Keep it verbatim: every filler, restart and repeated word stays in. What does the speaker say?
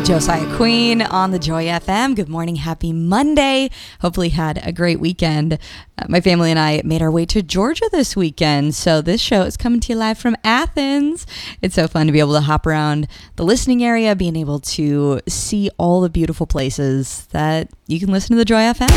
Josiah Queen on the Joy F M. Good morning. Happy Monday. Hopefully had a great weekend. Uh, my family and I made our way to Georgia this weekend. So this show is coming to you live from Athens. It's so fun to be able to hop around the listening area, being able to see all the beautiful places that you can listen to the Joy F M.